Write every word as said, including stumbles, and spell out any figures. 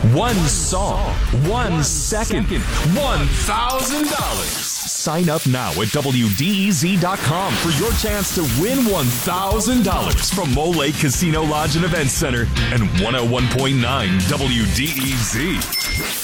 One song, one second, one thousand dollars. Sign up now at W D E Z dot com for your chance to win one thousand dollars from Mole Lake Casino Lodge and Event Center and one oh one point nine W D E Z.